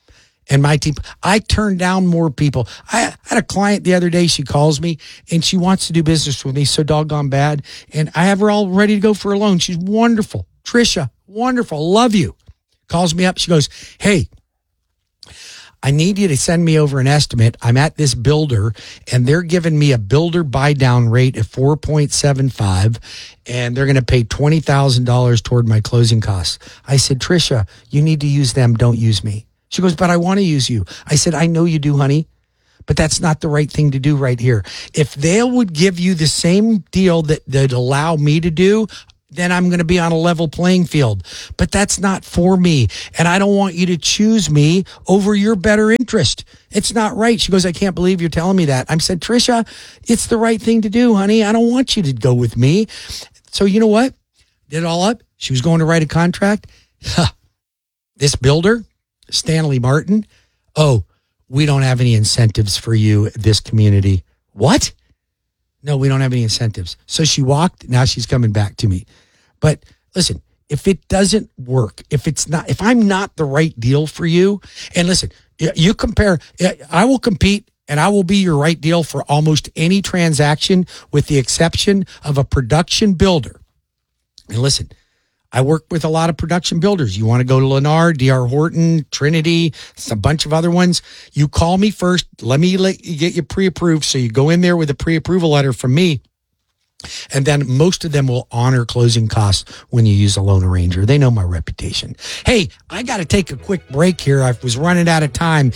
and my team. I turn down more people. I had a client the other day. She calls me and she wants to do business with me so doggone bad. And I have her all ready to go for a loan. She's wonderful. Trisha, wonderful. Love you. Calls me up. She goes, hey, I need you to send me over an estimate. I'm at this builder and they're giving me a builder buy down rate of 4.75 and they're going to pay $20,000 toward my closing costs. I said, Trisha, you need to use them. Don't use me. She goes, but I want to use you. I said, I know you do, honey, but that's not the right thing to do right here. If they would give you the same deal that they'd allow me to do, then I'm going to be on a level playing field. But that's not for me. And I don't want you to choose me over your better interest. It's not right. She goes, I can't believe you're telling me that. I said, Trisha, it's the right thing to do, honey. I don't want you to go with me. So you know what? Did it all up. She was going to write a contract. This builder, Stanley Martin, oh, we don't have any incentives for you, this community. What? No, we don't have any incentives. So she walked. Now she's coming back to me. But listen, if it doesn't work, if I'm not the right deal for you, and listen, you compare, I will compete and I will be your right deal for almost any transaction with the exception of a production builder. And listen, I work with a lot of production builders. You want to go to Lennar, D.R. Horton, Trinity, a bunch of other ones. You call me first. Let you get you pre-approved. So you go in there with a pre-approval letter from me. And then most of them will honor closing costs when you use a loan arranger. They know my reputation. Hey, I got to take a quick break here. I was running out of time.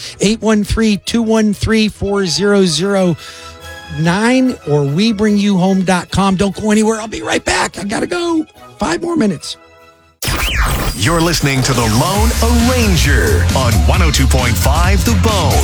813-213-4009 or WeBringYouHome.com. Don't go anywhere. I'll be right back. I got to go. 5 more minutes. You're listening to The Lone Arranger on 102.5 The Bone.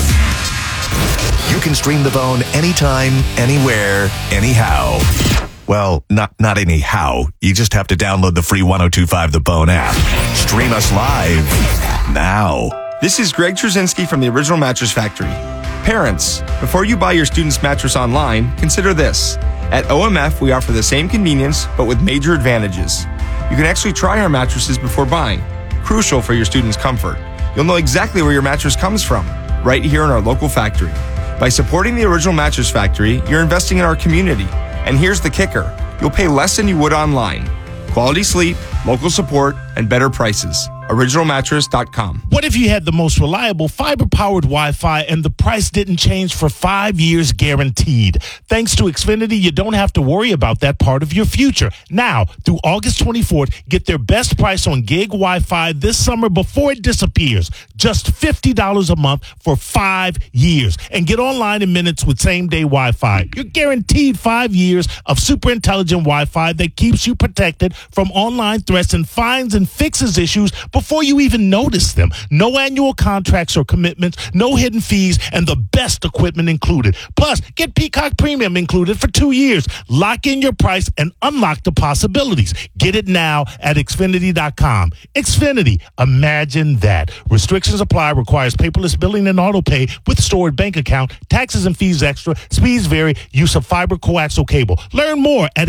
You can stream The Bone anytime, anywhere, anyhow. Well, not anyhow. You just have to download the free 102.5 The Bone app. Stream us live now. This is Greg Trzynski from the Original Mattress Factory. Parents, before you buy your student's mattress online, consider this. At OMF, we offer the same convenience, but with major advantages. You can actually try our mattresses before buying, crucial for your student's comfort. You'll know exactly where your mattress comes from, right here in our local factory. By supporting the Original Mattress Factory, you're investing in our community. And here's the kicker. You'll pay less than you would online. Quality sleep, local support, and better prices. OriginalMattress.com. What if you had the most reliable fiber-powered Wi-Fi and the price didn't change for 5 years guaranteed? Thanks to Xfinity, you don't have to worry about that part of your future. Now, through August 24th, get their best price on gig Wi-Fi this summer before it disappears. Just $50 a month for 5 years. And get online in minutes with same-day Wi-Fi. You're guaranteed 5 years of super intelligent Wi-Fi that keeps you protected from online threats and finds and fixes issues before you even notice them. No annual contracts or commitments, no hidden fees, and the best equipment included. Plus, get Peacock Premium included for 2 years. Lock in your price and unlock the possibilities. Get it now at Xfinity.com. Xfinity, imagine that. Restrictions apply, requires paperless billing and auto pay with stored bank account, taxes and fees extra, speeds vary, use of fiber coaxial cable. Learn more at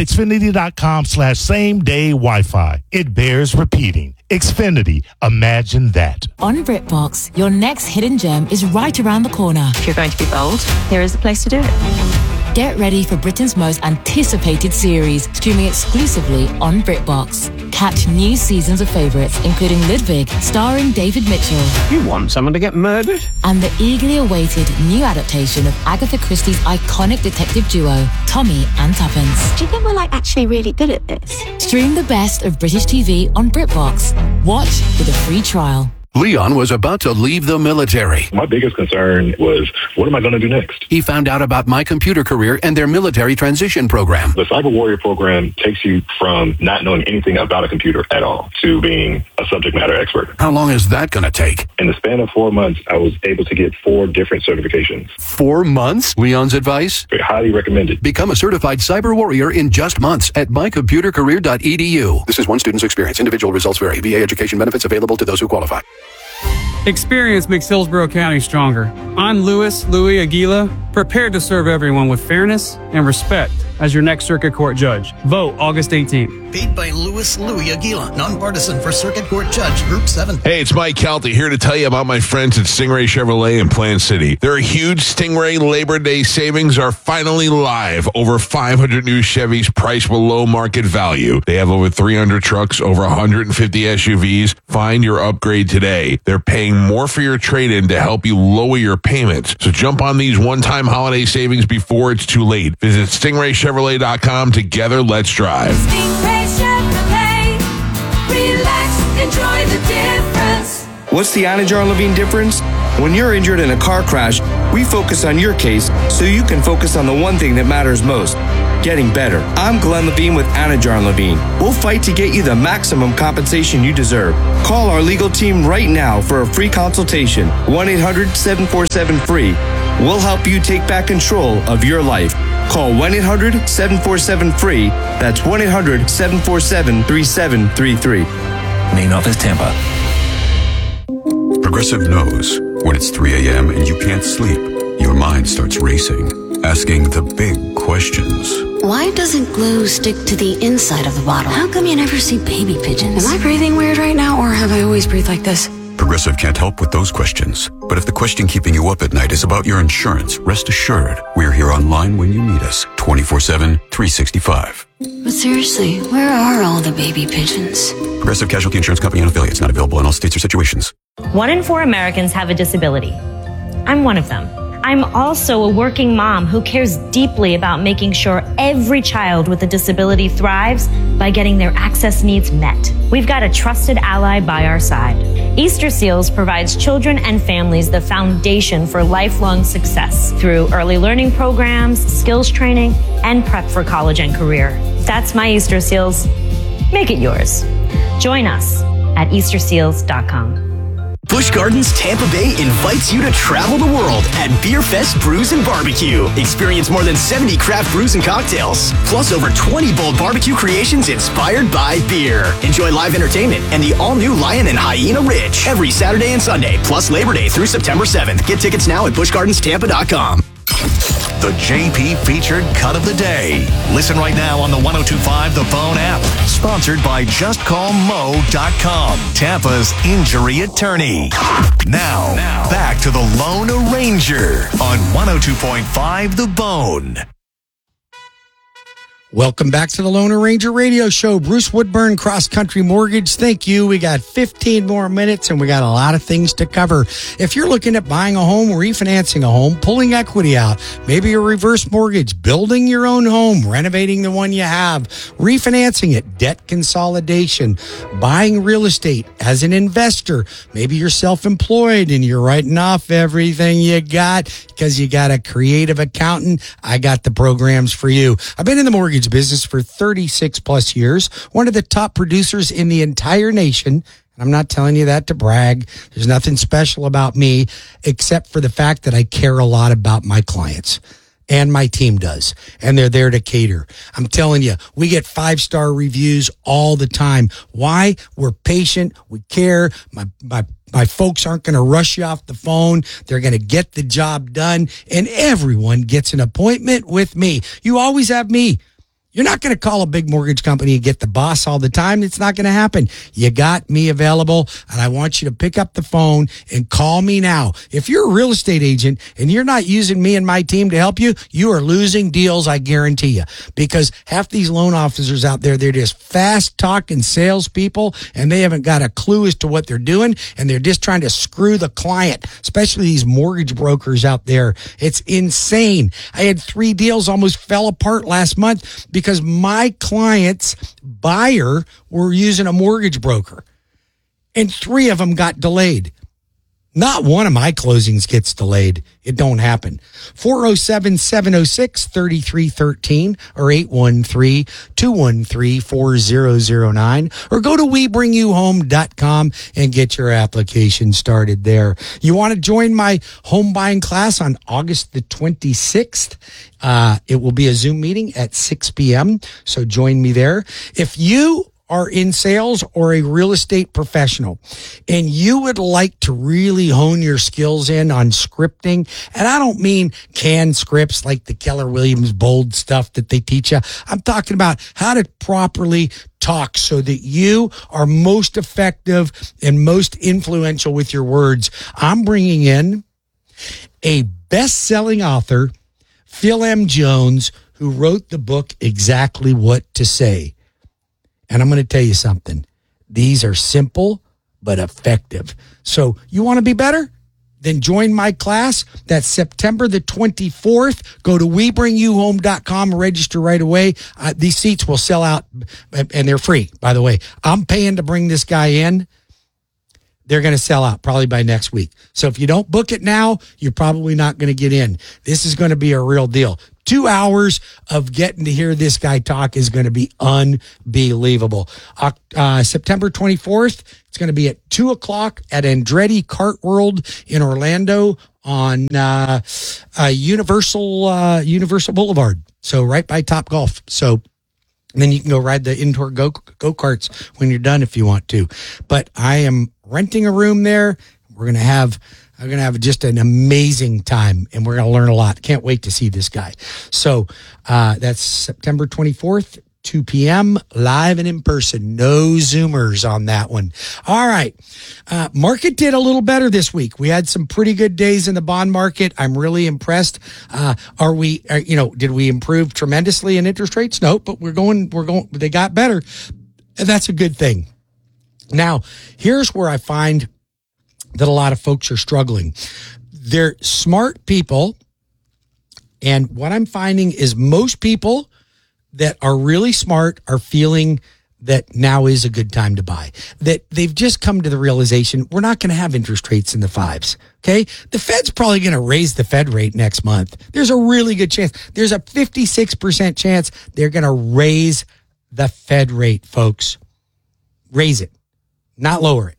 Xfinity.com/same-day Wi-Fi. It bears repeating. Xfinity, imagine that. On BritBox, your next hidden gem is right around the corner. If you're going to be bold, here is the place to do it. Get ready for Britain's most anticipated series, streaming exclusively on BritBox. Catch new seasons of favourites, including Ludwig, starring David Mitchell. You want someone to get murdered? And the eagerly awaited new adaptation of Agatha Christie's iconic detective duo, Tommy and Tuppence. Do you think we're actually really good at this? Stream the best of British TV on BritBox. Watch with a free trial. Leon was about to leave the military. My biggest concern was, what am I going to do next? He found out about My Computer Career and their military transition program. The Cyber Warrior program takes you from not knowing anything about a computer at all to being a subject matter expert. How long is that going to take? In the span of 4 months, I was able to get 4 different certifications. 4 months? Leon's advice? Highly recommended. Become a certified cyber warrior in just months at mycomputercareer.edu. This is one student's experience. Individual results vary. VA education benefits available to those who qualify. Experience makes Hillsborough County stronger. I'm Louis Aguila, prepared to serve everyone with fairness and respect as your next circuit court judge. Vote August 18th. Paid by Louis Aguila, nonpartisan for Circuit Court Judge, Group 7. Hey, it's Mike Kelty here to tell you about my friends at Stingray Chevrolet in Plant City. Their huge Stingray Labor Day savings are finally live. Over 500 new Chevys priced below market value. They have over 300 trucks, over 150 SUVs. Find your upgrade today. They're paying more for your trade-in to help you lower your payments. So jump on these one-time holiday savings before it's too late. Visit StingrayChevrolet.com. Together, let's drive. Stingray Chevrolet. Relax, enjoy the difference. What's the Anajar Levine difference? When you're injured in a car crash, we focus on your case so you can focus on the one thing that matters most, getting better. I'm Glenn Levine with Anajar Levine. We'll fight to get you the maximum compensation you deserve. Call our legal team right now for a free consultation. 1-800-747-FREE. We'll help you take back control of your life. Call 1-800-747-FREE. That's 1-800-747-3733. Main office, Tampa. Progressive knows when it's 3 a.m. and you can't sleep, your mind starts racing, asking the big questions. Why doesn't glue stick to the inside of the bottle? How come you never see baby pigeons? Am I breathing weird right now, or have I always breathed like this? Progressive can't help with those questions. But if the question keeping you up at night is about your insurance, rest assured, we're here online when you need us, 24/7, 365. But seriously, where are all the baby pigeons? Progressive Casualty Insurance Company and affiliates, not available in all states or situations. 1 in 4 Americans have a disability. I'm one of them. I'm also a working mom who cares deeply about making sure every child with a disability thrives by getting their access needs met. We've got a trusted ally by our side. Easter Seals provides children and families the foundation for lifelong success through early learning programs, skills training, and prep for college and career. That's my Easter Seals. Make it yours. Join us at easterseals.com. Busch Gardens Tampa Bay invites you to travel the world at Beer Fest Brews and Barbecue. Experience more than 70 craft brews and cocktails, plus over 20 bold barbecue creations inspired by beer. Enjoy live entertainment and the all-new Lion and Hyena Ridge every Saturday and Sunday, plus Labor Day through September 7th. Get tickets now at buschgardenstampa.com. The JP featured cut of the day. Listen right now on the 102.5 The Bone app. Sponsored by JustCallMo.com, Tampa's injury attorney. Now, back to the Lone Ranger on 102.5 The Bone. Welcome back to the Lone Ranger Radio Show. Bruce Woodburn, Cross Country Mortgage. Thank you. We got 15 more minutes and we got a lot of things to cover. If you're looking at buying a home, refinancing a home, pulling equity out, maybe a reverse mortgage, building your own home, renovating the one you have, refinancing it, debt consolidation, buying real estate as an investor, maybe you're self-employed and you're writing off everything you got because you got a creative accountant, I got the programs for you. I've been in the mortgage business for 36 plus years, one of the top producers in the entire nation. And I'm not telling you that to brag. There's nothing special about me except for the fact that I care a lot about my clients. And my team does. And they're there to cater. I'm telling you, we get 5-star reviews all the time. Why? We're patient. We care. My folks aren't going to rush you off the phone. They're going to get the job done. And everyone gets an appointment with me. You always have me. You're not going to call a big mortgage company and get the boss all the time. It's not going to happen. You got me available, and I want you to pick up the phone and call me now. If you're a real estate agent and you're not using me and my team to help you, you are losing deals, I guarantee you. Because half these loan officers out there, they're just fast-talking salespeople, and they haven't got a clue as to what they're doing, and they're just trying to screw the client, especially these mortgage brokers out there. It's insane. I had 3 deals almost fell apart last month because my client's buyer were using a mortgage broker, and 3 of them got delayed. Not one of my closings gets delayed. It don't happen. 407-706-3313 or 813-213-4009 or go to WeBringYouHome.com and get your application started there. You want to join my home buying class on August the 26th? It will be a Zoom meeting at 6 p.m. So join me there. If you are in sales or a real estate professional and you would like to really hone your skills in on scripting, and I don't mean canned scripts like the Keller Williams bold stuff that they teach you. I'm talking about how to properly talk so that you are most effective and most influential with your words. I'm bringing in a best-selling author, Phil M. Jones, who wrote the book Exactly What to Say. And I'm going to tell you something. These are simple but effective. So you want to be better? Then join my class. That's September the 24th. Go to WeBringYouHome.com and register right away. These seats will sell out, and they're free, by the way. I'm paying to bring this guy in. They're going to sell out probably by next week. So if you don't book it now, you're probably not going to get in. This is going to be a real deal. 2 hours of getting to hear this guy talk is going to be unbelievable. September 24th, it's going to be at 2 o'clock at Andretti Kart World in Orlando on Universal Boulevard. So right by Top Golf. So then you can go ride the indoor go-karts when you're done if you want to. But I am renting a room there. I'm going to have just an amazing time, and we're going to learn a lot. Can't wait to see this guy. So that's September 24th, 2 p.m., live and in person. No Zoomers on that one. All right. Market did a little better this week. We had some pretty good days in the bond market. I'm really impressed. Did we improve tremendously in interest rates? No, but we're going, they got better. And that's a good thing. Now, here's where I find that a lot of folks are struggling. They're smart people. And what I'm finding is most people that are really smart are feeling that now is a good time to buy. That they've just come to the realization we're not going to have interest rates in the 5s. Okay. The Fed's probably going to raise the Fed rate next month. There's a really good chance. There's a 56% chance they're going to raise the Fed rate, folks. Raise it, not lower it.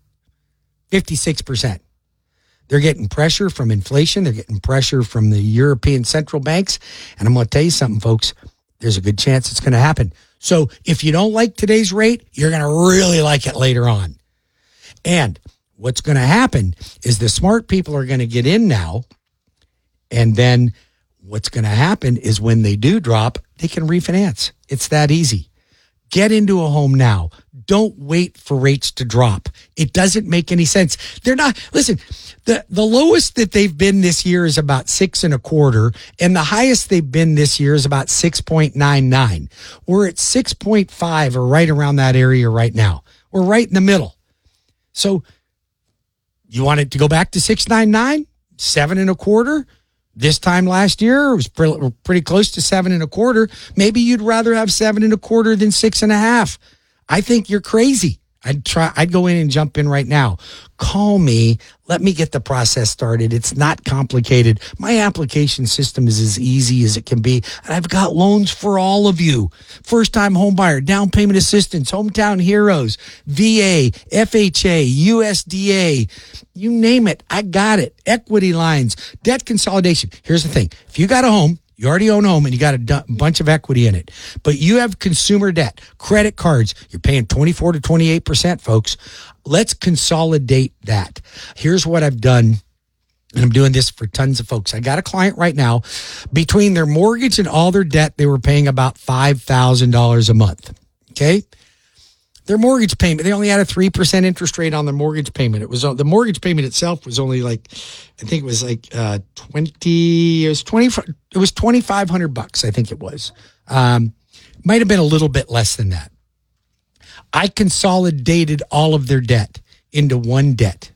56%. They're getting pressure from inflation. They're getting pressure from the European central banks. And I'm going to tell you something, folks. There's a good chance it's going to happen. So if you don't like today's rate, you're going to really like it later on. And what's going to happen is the smart people are going to get in now. And then what's going to happen is when they do drop, they can refinance. It's that easy. Get into a home now. Don't wait for rates to drop. It doesn't make any sense. They're not, listen, the lowest that they've been this year is about 6.25%, and the highest they've been this year is about 6.99. We're at 6.5 or right around that area right now. We're right in the middle. So you want it to go back to 6.99, 7.25%? This time last year, it was pretty close to 7.25%. Maybe you'd rather have 7.25% than 6.5%. I think you're crazy. I'd go in and jump in right now. Call me. Let me get the process started. It's not complicated. My application system is as easy as it can be. And I've got loans for all of you. First-time home buyer, down payment assistance, hometown heroes, VA, FHA, USDA, you name it. I got it. Equity lines, debt consolidation. Here's the thing. If you got a home, you already own a home and you got a bunch of equity in it, but you have consumer debt, credit cards, you're paying 24 to 28%, folks. Let's consolidate that. Here's what I've done, and I'm doing this for tons of folks. I got a client right now, between their mortgage and all their debt, they were paying about $5,000 a month. Okay. Their mortgage payment, they only had a 3% interest rate on their mortgage payment. It was the mortgage payment itself was only like, I think it was like $2,500. I think it was. Might have been a little bit less than that. I consolidated all of their debt into one debt.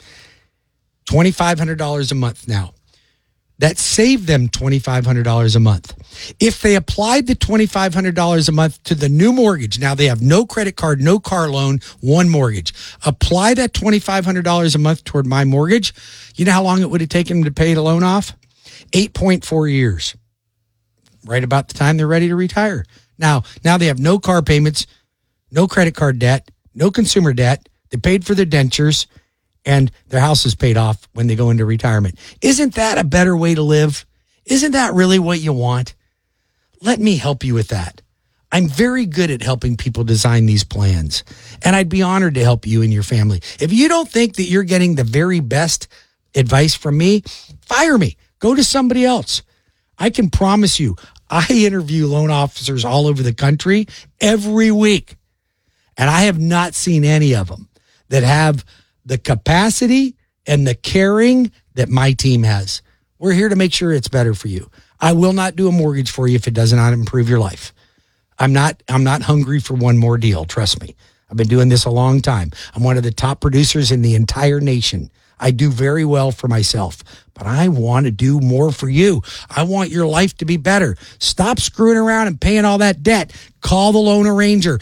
$2,500 a month now. That saved them $2,500 a month. If they applied the $2,500 a month to the new mortgage, now they have no credit card, no car loan, one mortgage. Apply that $2,500 a month toward my mortgage. You know how long it would have taken them to pay the loan off? 8.4 years. Right about the time they're ready to retire. Now they have no car payments, no credit card debt, no consumer debt. They paid for their dentures, and their house is paid off when they go into retirement. Isn't that a better way to live? Isn't that really what you want? Let me help you with that. I'm very good at helping people design these plans, and I'd be honored to help you and your family. If you don't think that you're getting the very best advice from me, fire me. Go to somebody else. I can promise you, I interview loan officers all over the country every week, and I have not seen any of them that have the capacity and the caring that my team has. We're here to make sure it's better for you. I will not do a mortgage for you if it does not improve your life. I'm not hungry for one more deal. Trust me. I've been doing this a long time. I'm one of the top producers in the entire nation. I do very well for myself, but I want to do more for you. I want your life to be better. Stop screwing around and paying all that debt. Call the Loan Arranger,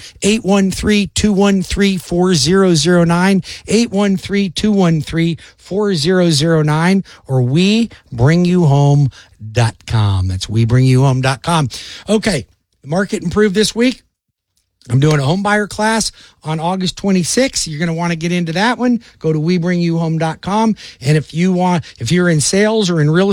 813-213-4009, 813-213-4009, or WeBringYouHome.com. That's WeBringYouHome.com. Okay, the market improved this week. I'm doing a home buyer class on August 26th. You're going to want to get into that one. Go to WeBringYouHome.com. And if you're in sales or in real